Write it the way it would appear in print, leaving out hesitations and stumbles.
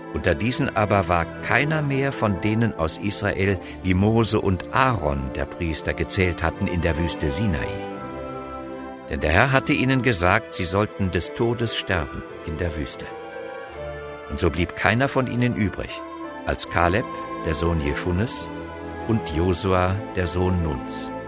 Unter diesen aber war keiner mehr von denen aus Israel, die Mose und Aaron, der Priester, gezählt hatten in der Wüste Sinai. Denn der Herr hatte ihnen gesagt, sie sollten des Todes sterben in der Wüste. Und so blieb keiner von ihnen übrig, als Kaleb, der Sohn Jefunnes, und Josua, der Sohn Nuns.